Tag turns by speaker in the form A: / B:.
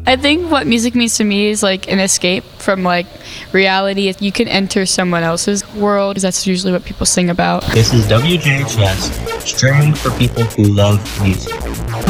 A: I think what music means to me is like an escape from like reality. If you can enter someone else's world, 'cause that's usually what people sing about.
B: This is WJHS, streaming for people who love music.